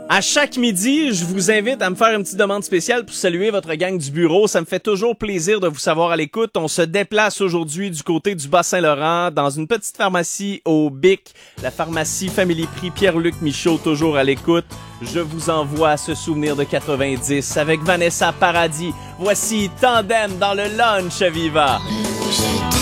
À chaque midi, je vous invite à me faire une petite demande spéciale pour saluer votre gang du bureau. Ça me fait toujours plaisir de vous savoir à l'écoute. On se déplace aujourd'hui du côté du Bas-Saint-Laurent dans une petite pharmacie au Bic, la pharmacie Family Prix Pierre-Luc Michaud, toujours à l'écoute. Je vous envoie ce souvenir de 90 avec Vanessa Paradis. Voici Tandem dans le Lunch Viva.